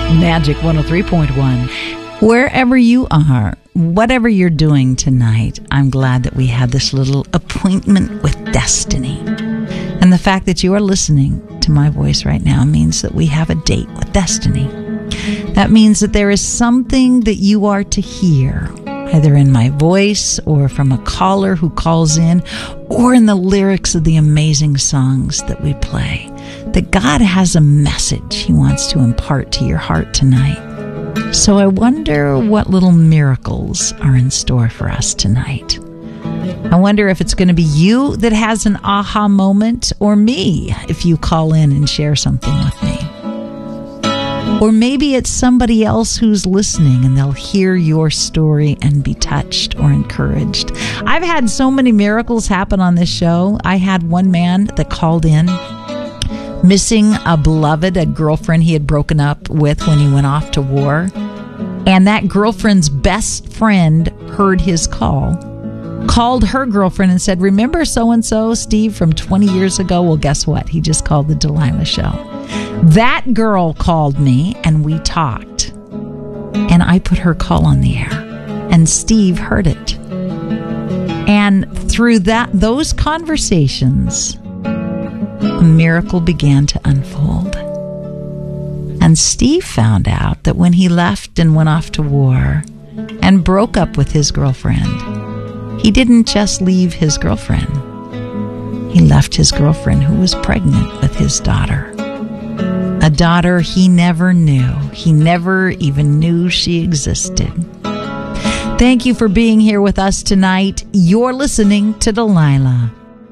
Magic 103.1. Wherever you are, whatever you're doing tonight, I'm glad that we had this little appointment with destiny. And the fact that you are listening to my voice right now means that we have a date with destiny. That means that there is something that you are to hear, either in my voice or from a caller who calls in, or in the lyrics of the amazing songs that we play. That God has a message He wants to impart to your heart tonight. So I wonder what little miracles are in store for us tonight. I wonder if it's going to be you that has an aha moment, or me if you call in and share something with me. Or maybe it's somebody else who's listening and they'll hear your story and be touched or encouraged. I've had so many miracles happen on this show. I had one man that called in missing a beloved, a girlfriend he had broken up with when he went off to war. And that girlfriend's best friend heard his call, called her girlfriend and said, "Remember so-and-so, Steve, from 20 years ago?" Well, guess what? He just called the Delilah Show. That girl called me and we talked. And I put her call on the air. And Steve heard it. And through those conversations, a miracle began to unfold. And Steve found out that when he left and went off to war and broke up with his girlfriend, he didn't just leave his girlfriend. He left his girlfriend who was pregnant with his daughter. A daughter he never knew. He never even knew she existed. Thank you for being here with us tonight. You're listening to Delilah.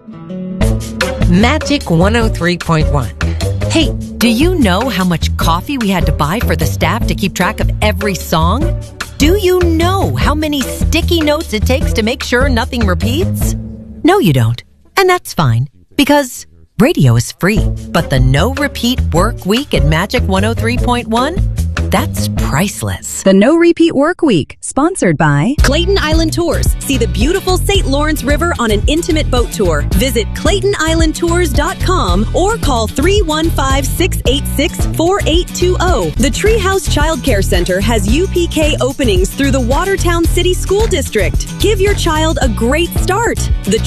Magic 103.1. Hey, do you know how much coffee we had to buy for the staff to keep track of every song? Do you know how many sticky notes it takes to make sure nothing repeats? No, you don't. And that's fine, because radio is free. But the no repeat work week at Magic 103.1? That's priceless. The No Repeat Work Week, sponsored by Clayton Island Tours. See the beautiful St. Lawrence River on an intimate boat tour. Visit ClaytonIslandTours.com or call 315-686-4820. The Treehouse Child Care Center has UPK openings through the Watertown City School District. Give your child a great start.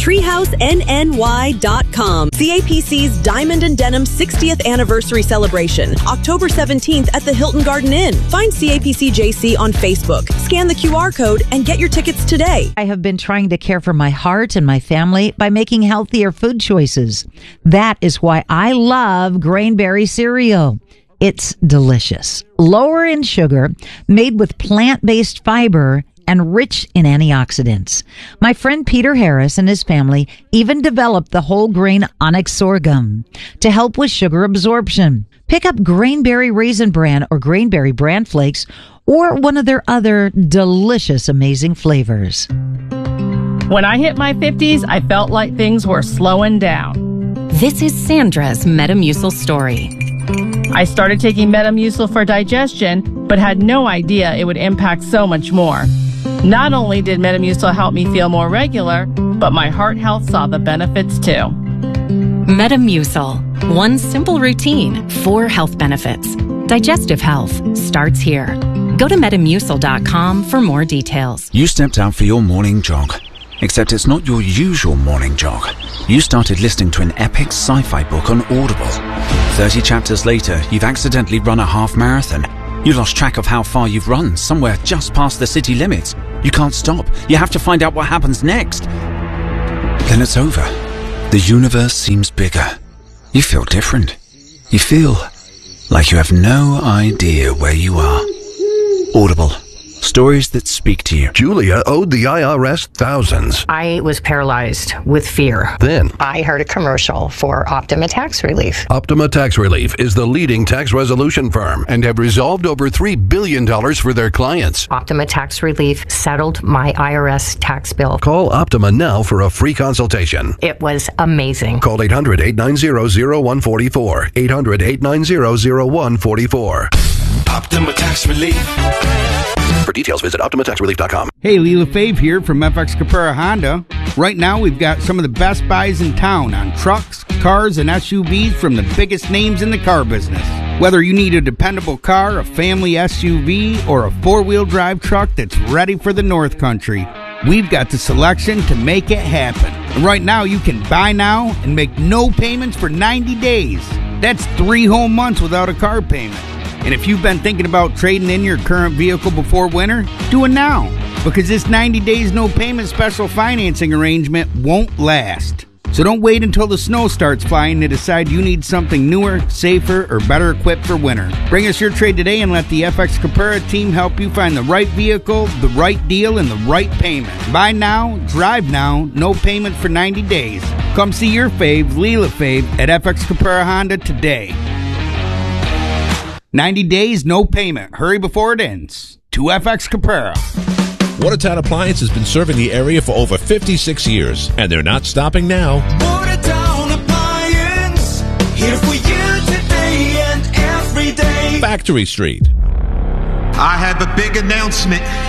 TheTreehouseNNY.com. CAPC's Diamond and Denim 60th Anniversary Celebration, October 17th at the Hilton Garden Inn. Find CAPC JC on Facebook. Scan the QR code and get your tickets today. I have been trying to care for my heart and my family by making healthier food choices. That is why I love Grainberry cereal. It's delicious, lower in sugar, made with plant-based fiber, and rich in antioxidants. My friend Peter Harris and his family even developed the whole grain onyx sorghum to help with sugar absorption. Pick up Grainberry Raisin Bran or Grainberry Bran Flakes or one of their other delicious, amazing flavors. When I hit my 50s, I felt like things were slowing down. This is Sandra's Metamucil story. I started taking Metamucil for digestion, but had no idea it would impact so much more. Not only did Metamucil help me feel more regular, but my heart health saw the benefits too. Metamucil. One simple routine, 4 health benefits. Digestive health starts here. Go to Metamucil.com for more details. You stepped out for your morning jog, except it's not your usual morning jog. You started listening to an epic sci-fi book on Audible. 30 chapters later, you've accidentally run a half marathon. You lost track of how far you've run, somewhere just past the city limits. You can't stop. You have to find out what happens next. Then it's over. The universe seems bigger. You feel different. You feel like you have no idea where you are. Audible. Stories that speak to you. Julia owed the IRS thousands. I was paralyzed with fear. Then I heard a commercial for Optima Tax Relief. Optima Tax Relief is the leading tax resolution firm and have resolved over $3 billion for their clients. Optima Tax Relief settled my IRS tax bill. Call Optima now for a free consultation. It was amazing. Call 800-890-0144. 800-890-0144. Optima Tax Relief. For details, visit OptimaTaxRelief.com. Hey, Lee LaFave here from FX Capera Honda. Right now, we've got some of the best buys in town on trucks, cars, and SUVs from the biggest names in the car business. Whether you need a dependable car, a family SUV, or a four-wheel drive truck that's ready for the North Country, we've got the selection to make it happen. And right now, you can buy now and make no payments for 90 days. That's 3 whole months without a car payment. And if you've been thinking about trading in your current vehicle before winter, do it now. Because this 90 days no payment special financing arrangement won't last. So don't wait until the snow starts flying to decide you need something newer, safer, or better equipped for winter. Bring us your trade today and let the FX Capera team help you find the right vehicle, the right deal, and the right payment. Buy now, drive now, no payment for 90 days. Come see your fave, Leela Fave, at FX Capera Honda today. 90 days, no payment. Hurry before it ends. To FX Capera. Watertown Appliance has been serving the area for over 56 years, and they're not stopping now. Watertown Appliance, here for you today and every day. Factory Street. I have a big announcement.